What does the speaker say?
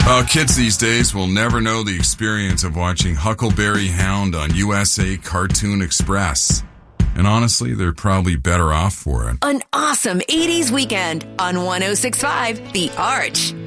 Kids these days will never know the experience of watching Huckleberry Hound on USA Cartoon Express. And honestly, they're probably better off for it. An awesome 80s weekend on 106.5 The Arch.